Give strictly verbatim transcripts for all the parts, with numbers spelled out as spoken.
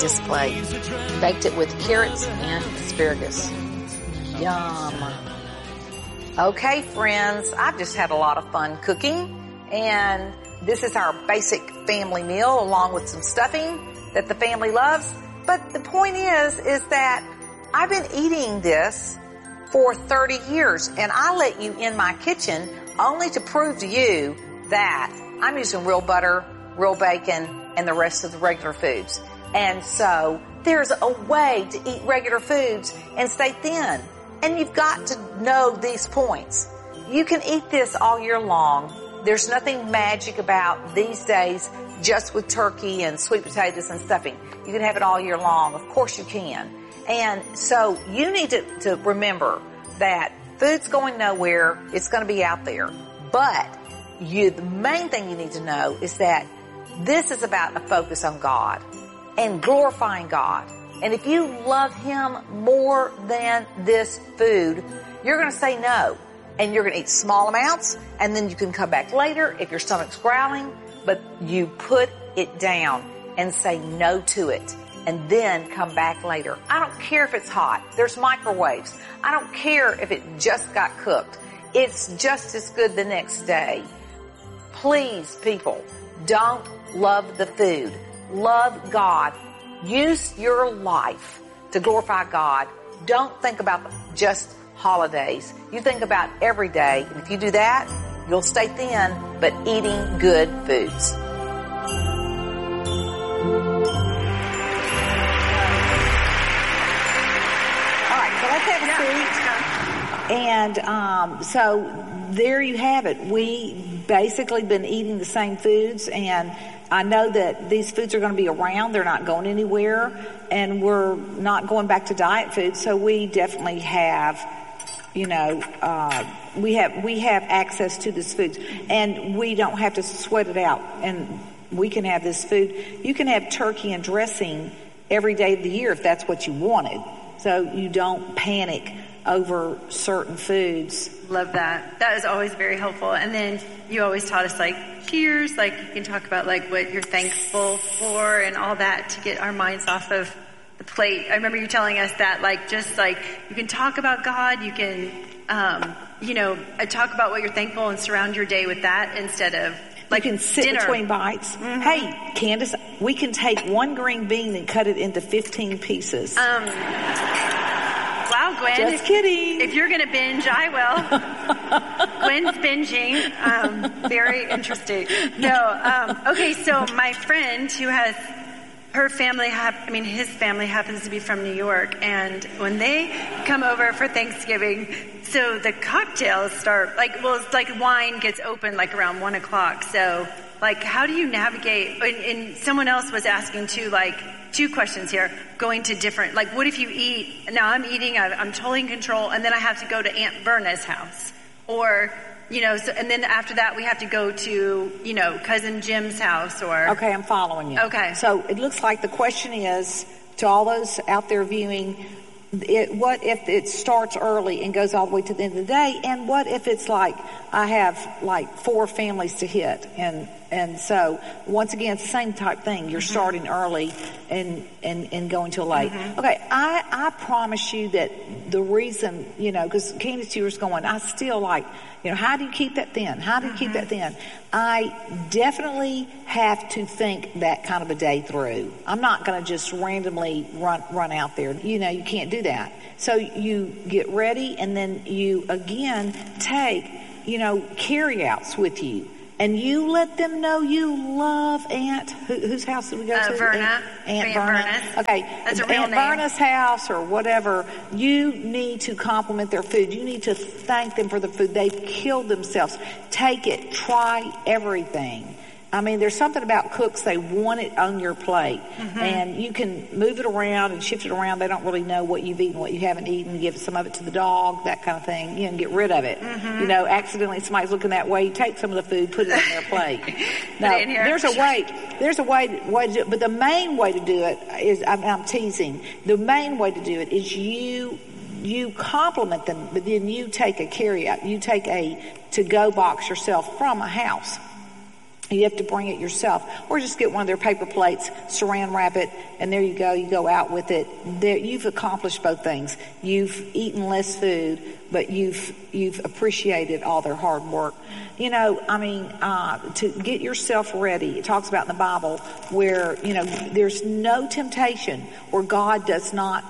display. Baked it with carrots and asparagus. Yum. Okay, friends, I've just had a lot of fun cooking, and this is our basic family meal along with some stuffing that the family loves. But the point is, is that I've been eating this for thirty years, and I let you in my kitchen only to prove to you that I'm using real butter, real bacon, and the rest of the regular foods. And so there's a way to eat regular foods and stay thin. And you've got to know these points. You can eat this all year long. There's nothing magic about these days just with turkey and sweet potatoes and stuffing. You can have it all year long. Of course you can. And so you need to, to remember that food's going nowhere. It's going to be out there. But you, the main thing you need to know is that this is about a focus on God and glorifying God. And if you love Him more than this food, you're going to say no. And you're going to eat small amounts, and then you can come back later if your stomach's growling, but you put it down and say no to it, and then come back later. I don't care if it's hot. There's microwaves. I don't care if it just got cooked. It's just as good the next day. Please, people, don't love the food. Love God. Use your life to glorify God. Don't think about just holidays. You think about every day. And if you do that, you'll stay thin, but eating good foods. All right, so let's have a seat. And um, so there you have it. We basically been eating the same foods, and I know that these foods are going to be around. They're not going anywhere, and we're not going back to diet food. So we definitely have, you know, uh, we have we have access to this food, and we don't have to sweat it out. And we can have this food. You can have turkey and dressing every day of the year if that's what you wanted. So you don't panic over certain foods. Love that. That is always very helpful. And then you always taught us, like, cheers, like you can talk about like what you're thankful for and all that to get our minds off of the plate. I remember you telling us that, like, just like you can talk about God, you can, um, you know, talk about what you're thankful and surround your day with that instead of like you can sit dinner. Between bites. Mm-hmm. Hey, Candace, we can take one green bean and cut it into fifteen pieces. Um, Wow, Gwen. Just kidding. If you're going to binge, I will. Gwen's binging. Um, very interesting. No, um, okay, so my friend who has, her family, hap- I mean, his family happens to be from New York, and when they come over for Thanksgiving, so the cocktails start, like, well, it's like wine gets open like around one o'clock, so, like, how do you navigate, and, and someone else was asking too, like, two questions here, going to different, like, what if you eat, now I'm eating, I'm totally in control, and then I have to go to Aunt Verna's house, or, you know, so, and then after that we have to go to, you know, Cousin Jim's house, or... Okay, I'm following you. Okay. So it looks like the question is, to all those out there viewing, it, what if it starts early and goes all the way to the end of the day, and what if it's like, I have like four families to hit, and And so, once again, it's the same type thing. You're mm-hmm. starting early and, and, and going till late. Mm-hmm. Okay, I, I promise you that the reason, you know, because Candace, you were going, I still like, you know, how do you keep that thin? How do you mm-hmm. keep that thin? I definitely have to think that kind of a day through. I'm not going to just randomly run, run out there. You know, you can't do that. So you get ready, and then you, again, take, you know, carry-outs with you. And you let them know you love Aunt, who, whose house did we go uh, to? Verna. Aunt, Aunt, Aunt Verna. Verna's. Okay. That's a real Aunt name. Verna's house or whatever. You need to compliment their food. You need to thank them for the food. They've killed themselves. Take it. Try everything. I mean, there's something about cooks, they want it on your plate. Mm-hmm. And you can move it around and shift it around. They don't really know what you've eaten, what you haven't eaten. Give some of it to the dog, that kind of thing. You know, get rid of it. Mm-hmm. You know, accidentally somebody's looking that way. You take some of the food, put it on their plate. Now, there's a way, there's a way, way to do it. But the main way to do it is, I'm, I'm teasing, the main way to do it is you you compliment them, but then you take a carry out. You take a to-go box yourself from a house. You have to bring it yourself, or just get one of their paper plates, saran wrap it, and there you go. You go out with it. There, you've accomplished both things. You've eaten less food, but you've you've appreciated all their hard work. You know, I mean, uh, to get yourself ready. It talks about in the Bible where, you know, there's no temptation where God does not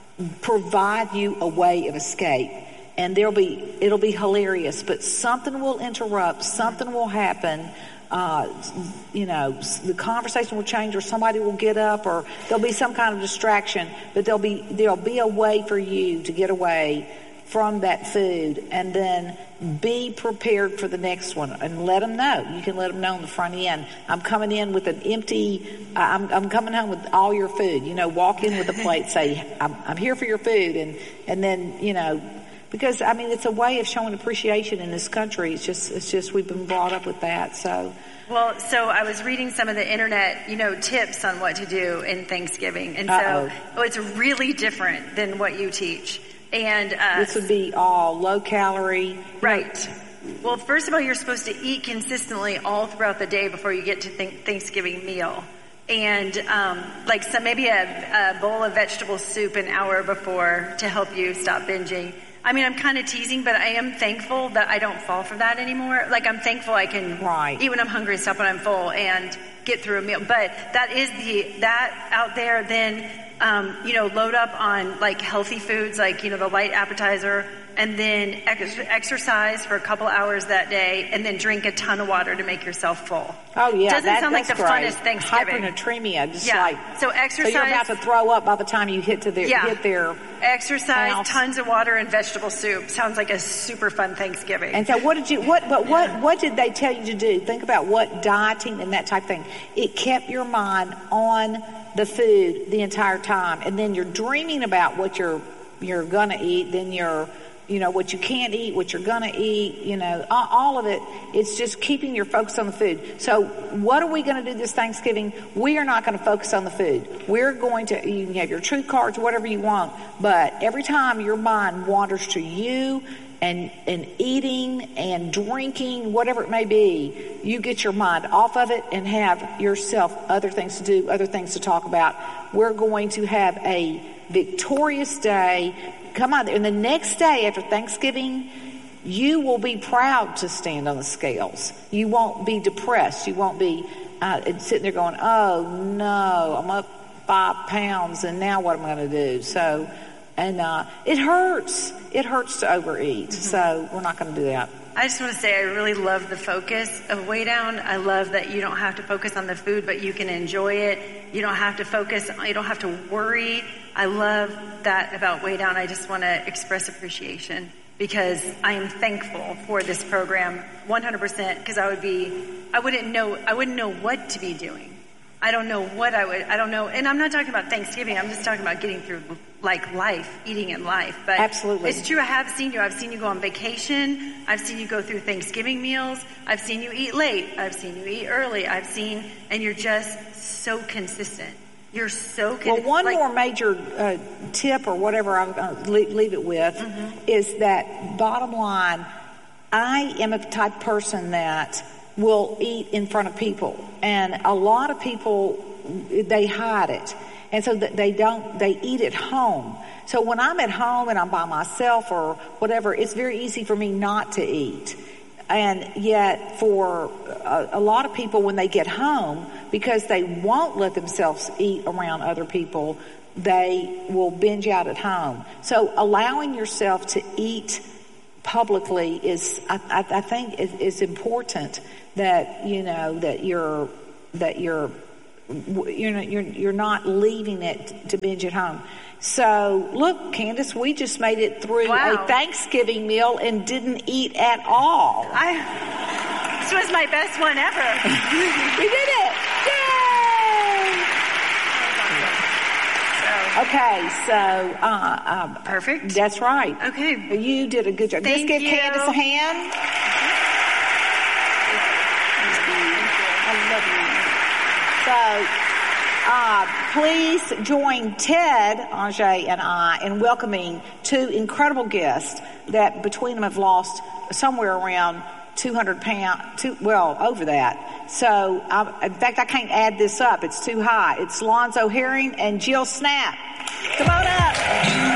provide you a way of escape. And there'll be it'll be hilarious, but something will interrupt. Something will happen. Uh, you know, the conversation will change, or somebody will get up, or there'll be some kind of distraction, but there'll be, there'll be a way for you to get away from that food, and then be prepared for the next one, and let them know. You can let them know on the front end. I'm coming in with an empty, uh, I'm, I'm coming home with all your food. You know, walk in with a plate, say, I'm, I'm here for your food, and, and then, you know, because, I mean, it's a way of showing appreciation in this country. It's just, it's just we've been brought up with that, so. Well, so I was reading some of the internet, you know, tips on what to do in Thanksgiving. And Uh-oh. so oh, it's really different than what you teach. And uh, this would be all low calorie. Right. Well, first of all, you're supposed to eat consistently all throughout the day before you get to th- Thanksgiving meal. And um, like some, maybe a, a bowl of vegetable soup an hour before to help you stop binging. I mean, I'm kind of teasing, but I am thankful that I don't fall for that anymore. Like, I'm thankful I can right. eat when I'm hungry and stop when I'm full and get through a meal. But that is the, that out there, then, um, you know, load up on like healthy foods, like, you know, the light appetizer, and then ex- exercise for a couple hours that day, and then drink a ton of water to make yourself full. Oh yeah, doesn't that, sound like the great. funnest Thanksgiving. Hypernatremia, just yeah. like so exercise. So you're about to throw up by the time you hit to their yeah. hit their exercise, house. Tons of water, and vegetable soup. Sounds like a super fun Thanksgiving. And so, what did you? What? But what? Yeah. What did they tell you to do? Think about what dieting and that type of thing. It kept your mind on the food the entire time, and then you're dreaming about what you're you're gonna eat. Then you're you know, what you can't eat, what you're going to eat, you know, all of it. It's just keeping your focus on the food. So what are we going to do this Thanksgiving? We are not going to focus on the food. We're going to, you can have your truth cards, whatever you want, but every time your mind wanders to you and, and eating and drinking, whatever it may be, you get your mind off of it and have yourself other things to do, other things to talk about. We're going to have a victorious day. Come on, and the next day after Thanksgiving, you will be proud to stand on the scales. You won't be depressed. You won't be uh, sitting there going, oh no, I'm up five pounds and now what am I going to do? So, and uh, it hurts. It hurts to overeat. Mm-hmm. So we're not going to do that. I just want to say I really love the focus of Weigh Down. I love that you don't have to focus on the food, but you can enjoy it. You don't have to focus, you don't have to worry. I love that about Weigh Down. I just want to express appreciation because I am thankful for this program one hundred percent because I would be, I wouldn't know, I wouldn't know what to be doing. I don't know what I would, I don't know, and I'm not talking about Thanksgiving, I'm just talking about getting through, like, life, eating in life. But absolutely. It's true, I have seen you, I've seen you go on vacation, I've seen you go through Thanksgiving meals, I've seen you eat late, I've seen you eat early, I've seen, and you're just so consistent. You're so consistent. Well, one like, more major uh, tip or whatever I'm going to leave it with mm-hmm. is that bottom line, I am a type of person that will eat in front of people, and a lot of people, they hide it, and so they don't, they eat at home. So when I'm at home and I'm by myself or whatever, it's very easy for me not to eat. And yet for a, a lot of people, when they get home, because they won't let themselves eat around other people, they will binge out at home. So allowing yourself to eat publicly is, I, I, I think, is, is important. That you know that you're that you're you're not, you're you're not leaving it to binge at home. So look, Candace, we just made it through wow. a Thanksgiving meal and didn't eat at all. I, this was my best one ever. We did it! Yay! Okay, so uh, um, perfect. That's right. Okay, you did a good job. Thank Let's give you. Candace a hand. So, uh, please join Ted, Anjay, and I in welcoming two incredible guests that between them have lost somewhere around two hundred pounds, two, well, over that. So, I, in fact, I can't add this up. It's too high. It's Lonzo Herring and Jill Snap. Come on up.